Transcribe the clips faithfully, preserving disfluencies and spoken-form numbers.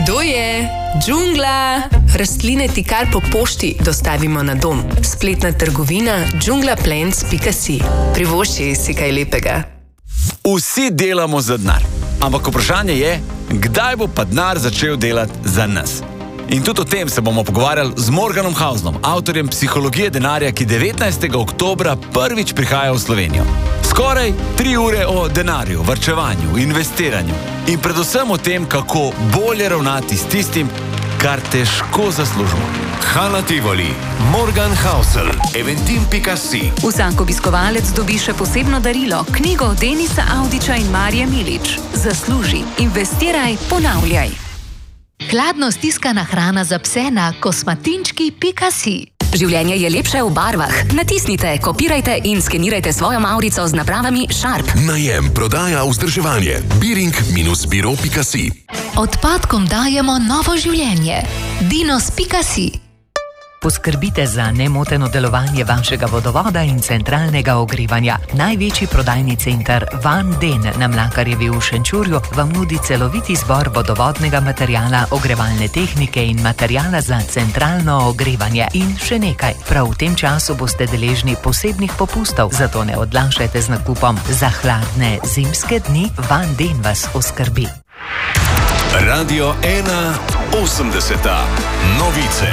Kdo je? Džungla. Rastline ti kar po pošti dostavimo na dom. Spletna trgovina džungla plants pika si. Privošči si kaj lepega. Vsi delamo za denar, ampak vprašanje je, kdaj bo pa denar začel delati za nas. In tudi o tem se bomo pogovarjali z Morganom Hausnom, avtorjem Psihologije denarja, ki devetnajstega oktobra prvič prihaja v Slovenijo. Skoraj tri ure o denarju, varčevanju, investiranju in predvsem o tem, kako bolje ravnati s tistim, kar težko zaslužimo. Hala Tivoli, Morgan Hausel, eventim pika si. Vsak obiskovalec dobi še posebno darilo, knjigo Denisa Avdića in Marije Milič. Zasluži, investiraj, ponavljaj. Hladno stiskana hrana za pse na kosmatinčki pika si. Življenje je lepše v barvah. Natisnite, kopirajte in skenirajte svojo mavrico z napravami Sharp. Najem, prodaja, vzdrževanje. biring dash biro pika si. Odpadkom dajemo novo življenje. dinos pika si. Poskrbite za nemoteno delovanje vašega vodovoda in centralnega ogrevanja. Največji prodajni center Van Den na Mlakarjevi v Šenčurju vam nudi celoviti izbor vodovodnega materijala, ogrevalne tehnike in materijala za centralno ogrevanje. In še nekaj, prav v tem času boste deležni posebnih popustov, zato ne odlašajte z nakupom. Za hladne zimske dni Van Den vas oskrbi. Radio ena osemdeseta. Novice.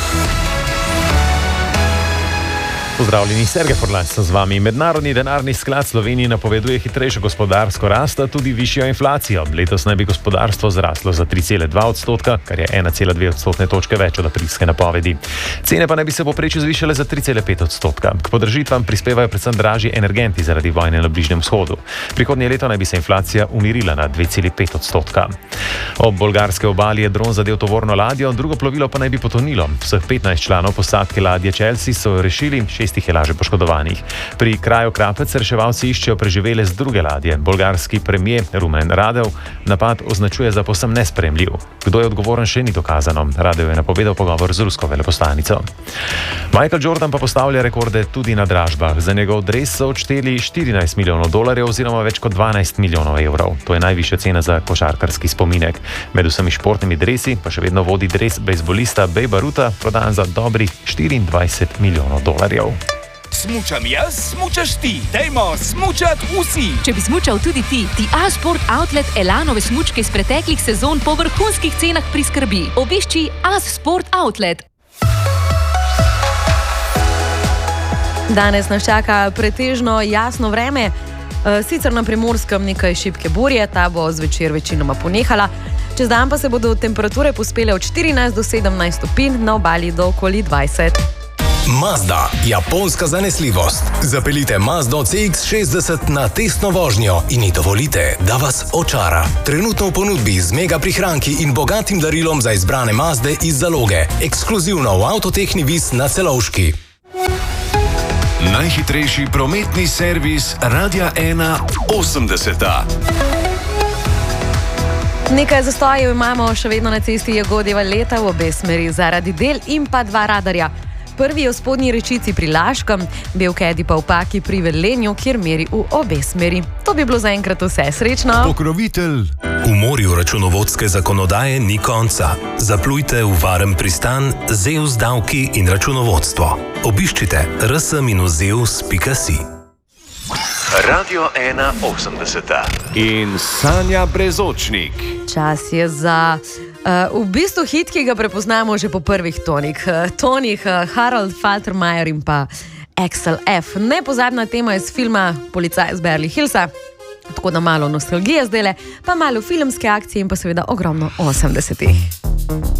Pozdravljeni, Sergej Forlans z vami. Mednarodni denarni sklad Sloveniji napoveduje hitrejšo gospodarsko rast, tudi višjo inflacijo. Letos naj bi gospodarstvo zraslo za tri cele dva odstotka, kar je ena cela dve odstotne točke več od aprilske napovedi. Cene pa naj bi se povprečju zvišale za tri cele pet odstotka. K podražitvam prispevajo predvsem dražji energenti zaradi vojne na Bližnjem vzhodu. Prihodnje leto naj bi se inflacija umirila na dve cele pet odstotka. Ob bolgarske obali je dron zadel tovorno ladjo, drugo plovilo pa naj bi potonilo. Vseh petnajst članov posadke ladje Chelsea so rešili, šestih je laže poškodovanih. Pri kraju Krapec reševalci iščejo preživele z druge ladje. Bolgarski premijer Rumen Radev napad označuje za povsem nesprejemljiv. Kdo je odgovoren, še ni dokazano. Radev je napovedal pogovor z rusko veleposlanico. Michael Jordan pa postavlja rekorde tudi na dražbah. Za njegov dres so odšteli štirinajst milijonov dolarjev oziroma več kot dvanajst milijonov evrov. To je najvišja cena za košarkarski spominek. Med vsemi športnimi dresi pa še vedno vodi dres bejzbolista Babe Rutha, prodan za dobrih štiriindvajset milijonov dolarjev. Smučam jaz, smučaš ti. Dajmo smučat vsi. Če bi smučal tudi ti, ti A-Sport Outlet Elanove smučke iz preteklih sezon po vrhunskih cenah priskrbi. Obišči A-Sport Outlet. Danes nas čaka pretežno jasno vreme. Sicer na Primorskem nekaj šibke burje, ta bo zvečer večinoma ponehala. Čez dan pa se bodo temperature pospele od štirinajst do sedemnajst stopinj, na obali do okoli dvajset. Mazda, japonska zanesljivost. Zapeljite Mazdo C X šestdeset na testno vožnjo in ji dovolite, da vas očara. Trenutno v ponudbi z mega prihranki in bogatim darilom za izbrane Mazde iz zaloge. Ekskluzivno v Avtotehni Vis na Celovški. Najhitrejši prometni servis Radia ena osemdeseta. Nekaj zastojev imamo še vedno na cesti Jagodjeva Leta v obe smeri zaradi del in pa dva radarja. Prvi je v spodnji rečici pri Laškem, Belkedi pa v Paki pri Velenju, kjer meri v obe smeri. To bi bilo zaenkrat vse. Srečno! Pokrovitelj. V morju računovodske zakonodaje ni konca. Zaplujte v varen pristan Zeus davki in računovodstvo. Obiščite r s minus zeus pika si. Radio ena osemdeseta. In Sanja Brezočnik. Čas je za uh, v bistvu hit, ki ga prepoznamo že po prvih tonih. Uh, tonih uh, Harold Faltermeyer in pa Axel F. Nepozabna tema iz filma Policaj z Beverly Hillsa. Tako da malo nostalgije zdajle, pa malo filmske akcije in pa seveda ogromno osemdesetih.